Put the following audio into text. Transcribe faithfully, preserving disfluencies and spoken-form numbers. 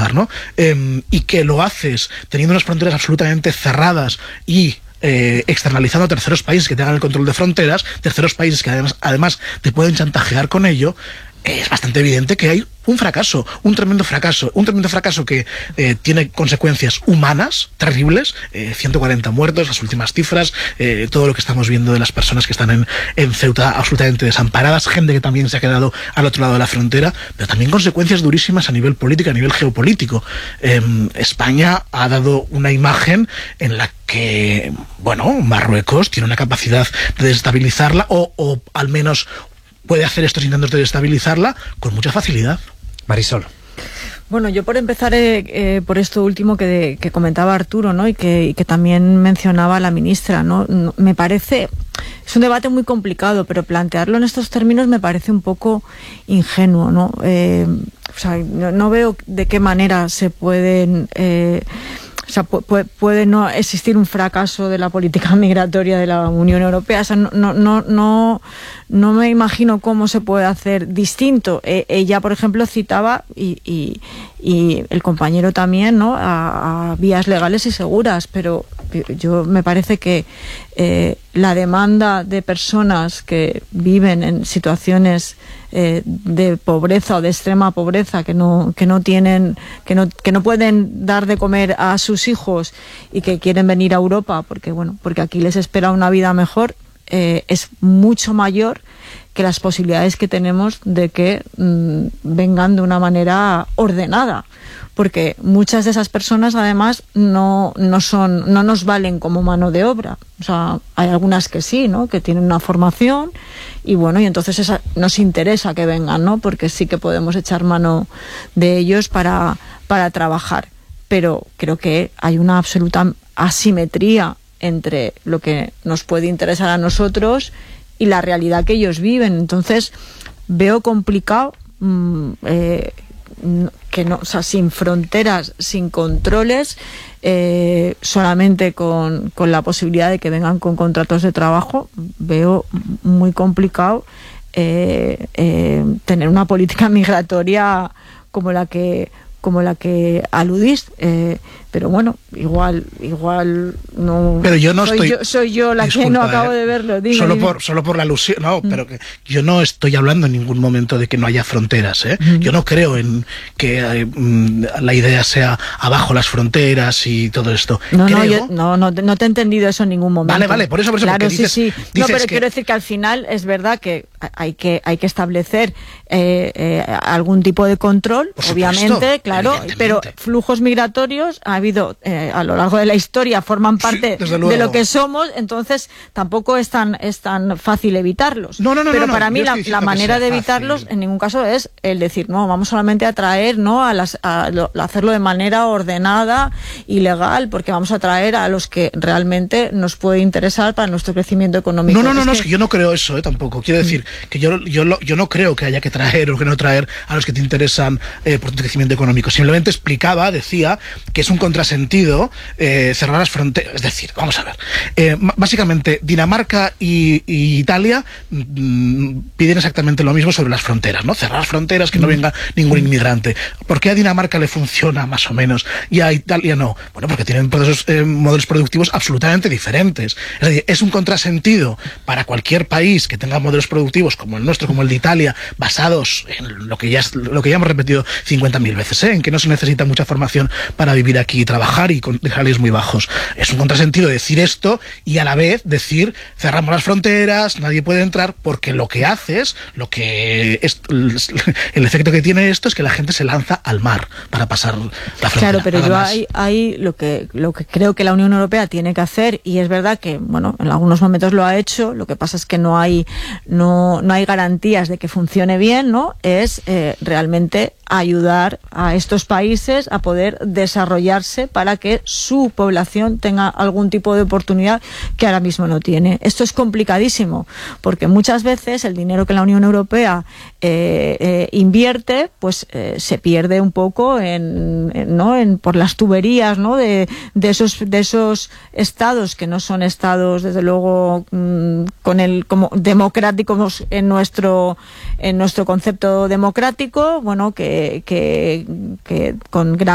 trabajar, ¿no? Eh, y que lo haces teniendo unas fronteras absolutamente cerradas y Eh, externalizando a terceros países que tengan el control de fronteras, terceros países que además, además te pueden chantajear con ello, es bastante evidente que hay un fracaso, un tremendo fracaso, un tremendo fracaso que eh, tiene consecuencias humanas terribles, eh, ciento cuarenta muertos, las últimas cifras, eh, todo lo que estamos viendo de las personas que están en, en Ceuta absolutamente desamparadas, gente que también se ha quedado al otro lado de la frontera, pero también consecuencias durísimas a nivel político, a nivel geopolítico. Eh, España ha dado una imagen en la que, bueno, Marruecos tiene una capacidad de desestabilizarla o, o al menos puede hacer estos intentos de desestabilizarla con mucha facilidad. Marisol. Bueno, yo por empezar eh, eh, por esto último que, de, que comentaba Arturo, ¿no? Y que, y que también mencionaba la ministra, ¿no? No, me parece, es un debate muy complicado, pero plantearlo en estos términos me parece un poco ingenuo, ¿no? Eh, o sea, no, no veo de qué manera se pueden... Eh, O sea, puede, puede no existir un fracaso de la política migratoria de la Unión Europea. O sea, no, no, no, no, no me imagino cómo se puede hacer distinto. Eh, ella, por ejemplo, citaba, y, y, y el compañero también, ¿no?, a, a vías legales y seguras, pero yo me parece que eh, la demanda de personas que viven en situaciones eh, de pobreza o de extrema pobreza, que no que no tienen que no que no pueden dar de comer a sus hijos y que quieren venir a Europa porque bueno porque aquí les espera una vida mejor, eh, es mucho mayor que las posibilidades que tenemos de que mmm, vengan de una manera ordenada, porque muchas de esas personas además no, no son, no nos valen como mano de obra. O sea, hay algunas que sí, ¿no?, que tienen una formación y bueno, y entonces esa, nos interesa que vengan, ¿no?, porque sí que podemos echar mano de ellos para, para trabajar. Pero creo que hay una absoluta asimetría entre lo que nos puede interesar a nosotros y la realidad que ellos viven. Entonces veo complicado mmm, eh, que no, o sea, sin fronteras, sin controles, eh, solamente con, con la posibilidad de que vengan con contratos de trabajo, veo muy complicado eh, eh, tener una política migratoria como la que como la que aludís, eh, pero bueno, igual igual no. Pero yo no soy estoy. Yo, soy yo la disculpa, que no acabo eh, de verlo. Dime, solo dime. por solo por la alusión, no, mm. pero que yo no estoy hablando en ningún momento de que no haya fronteras, ¿eh? Mm. Yo no creo en que eh, la idea sea abajo las fronteras y todo esto. No, creo... no, yo, no, no, no te he entendido eso en ningún momento. Vale, vale, por eso, por eso. Claro, dices, sí, sí. dices no, pero que... quiero decir que al final es verdad que hay que hay que establecer eh, eh, algún tipo de control, por obviamente, supuesto, claro, pero flujos migratorios ha habido eh, a lo largo de la historia, forman parte sí, de lo que somos, entonces tampoco es tan, es tan fácil evitarlos. No, no, no, pero no, para no, mí la, la manera de evitarlos fácil. En ningún caso es el decir, no, vamos solamente a traer, ¿no?, a las a lo, a hacerlo de manera ordenada y legal, porque vamos a traer a los que realmente nos puede interesar para nuestro crecimiento económico. No, no, no, es no, que... es que yo no creo eso, ¿eh? Tampoco. Quiero decir mm. que yo, yo, yo no creo que haya que traer o que no traer a los que te interesan eh, por tu crecimiento económico. Simplemente explicaba, decía, que es un contrasentido eh, cerrar las fronteras. Es decir, vamos a ver, eh, básicamente Dinamarca y, y Italia mmm, piden exactamente lo mismo sobre las fronteras, ¿no? Cerrar las fronteras, que no venga ningún inmigrante. ¿Por qué a Dinamarca le funciona más o menos y a Italia no? Bueno, porque tienen procesos, eh, modelos productivos absolutamente diferentes. Es decir, es un contrasentido para cualquier país que tenga modelos productivos como el nuestro, como el de Italia, basados en lo que ya, lo que ya hemos repetido cincuenta mil veces, ¿eh? En que no se necesita mucha formación para vivir aquí y trabajar y con salarios muy bajos. Es un contrasentido decir esto y a la vez decir cerramos las fronteras, nadie puede entrar, porque lo que haces, lo que es, el efecto que tiene esto es que la gente se lanza al mar para pasar la frontera. Claro, pero yo hay, hay lo que lo que creo que la Unión Europea tiene que hacer, y es verdad que bueno, en algunos momentos lo ha hecho, lo que pasa es que no hay no no hay garantías de que funcione bien, ¿no? Es eh, realmente ayudar a estos países a poder desarrollarse para que su población tenga algún tipo de oportunidad que ahora mismo no tiene. Esto es complicadísimo, porque muchas veces el dinero que la Unión Europea eh, eh, invierte, pues eh, se pierde un poco en, en, ¿no? en por las tuberías, ¿no? de, de esos de esos estados que no son estados, desde luego, mmm, con el como democráticos en nuestro en nuestro concepto democrático, bueno, que que, que con gran